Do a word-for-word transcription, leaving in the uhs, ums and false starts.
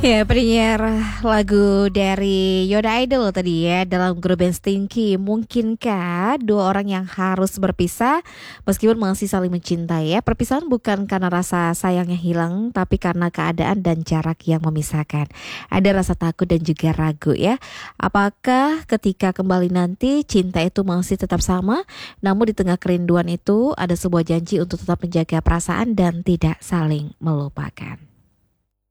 Ya, penyiar lagu dari Yoda Idol tadi ya dalam grup band Stinky. Mungkinkah dua orang yang harus berpisah meskipun masih saling mencintai ya? Perpisahan bukan karena rasa sayangnya hilang, tapi karena keadaan dan jarak yang memisahkan. Ada rasa takut dan juga ragu ya. Apakah ketika kembali nanti cinta itu masih tetap sama? Namun di tengah kerinduan itu ada sebuah janji untuk tetap menjaga perasaan dan tidak saling melupakan.